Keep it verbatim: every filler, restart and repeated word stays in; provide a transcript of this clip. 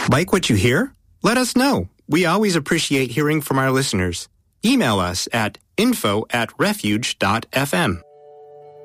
Like what you hear? Let us know. We always appreciate hearing from our listeners. Email us at info at refuge dot f m.